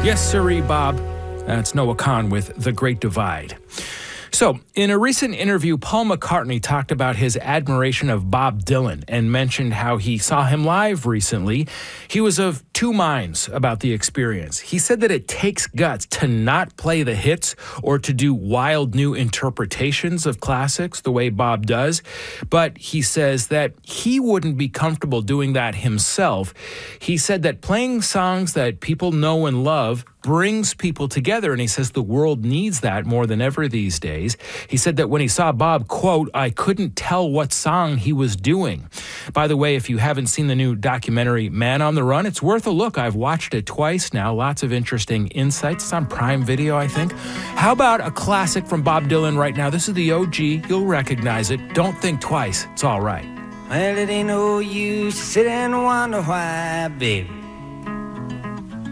Yes, sirree, Bob. That's Noah Kahan with The Great Divide. So, in a recent interview, Paul McCartney talked about his admiration of Bob Dylan and mentioned how he saw him live recently. He was of two minds about the experience. He said that it takes guts to not play the hits or to do wild new interpretations of classics the way Bob does. But he says that he wouldn't be comfortable doing that himself. He said that playing songs that people know and love brings people together, and he says the world needs that more than ever these days. He said that when he saw Bob, quote, I couldn't tell what song he was doing. By the way, if you haven't seen the new documentary Man on the Run, it's worth a look. I've watched it twice now. Lots of interesting insights. It's on Prime Video, I think. How about a classic from Bob Dylan right now? This is the OG. You'll recognize it. Don't think twice. It's all right. Well, it ain't no use to sit and wonder why, baby.